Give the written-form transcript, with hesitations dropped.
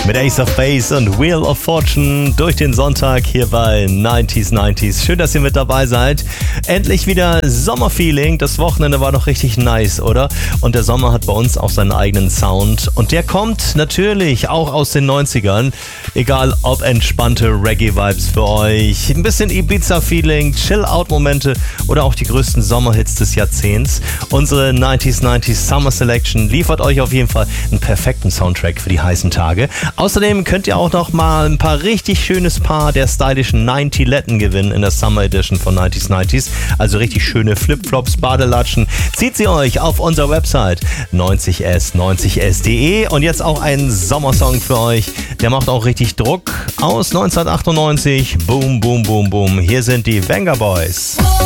mit Ace of Base und Wheel of Fortune durch den Sonntag hier bei 90s. Schön, dass ihr mit dabei seid. Endlich wieder Sommerfeeling. Das Wochenende war doch richtig nice, oder? Und der Sommer hat bei uns auch seinen eigenen Sound. Und der kommt natürlich auch aus den 90ern. Egal ob entspannte Reggae-Vibes für euch, ein bisschen Ibiza-Feeling, Chill-Out-Momente oder auch die größten Sommerhits des Jahrzehnts. Unsere 90s Summer Selection liefert euch auf jeden Fall einen perfekten Soundtrack für die heißen Tage. Außerdem könnt ihr auch noch mal ein paar richtig schönes Paar der stylischen 90 Letten gewinnen in der Summer Edition von 90s. Also richtig schöne Flipflops, Badelatschen. Zieht sie euch auf unserer Website 90s.de. Und jetzt auch ein Sommersong für euch. Der macht auch richtig Druck. Aus 1998. Boom, boom, boom, boom. Hier sind die Venga Boys.